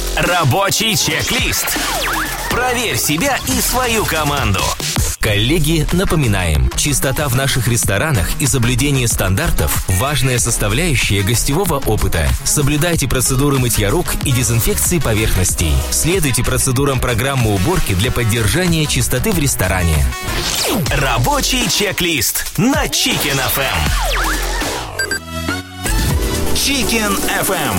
Рабочий чек-лист. Проверь себя и свою команду. Коллеги, напоминаем, чистота в наших ресторанах и соблюдение стандартов – важная составляющая гостевого опыта. Соблюдайте процедуры мытья рук и дезинфекции поверхностей. Следуйте процедурам программы уборки для поддержания чистоты в ресторане. Рабочий чек-лист на Chicken FM. Chicken FM.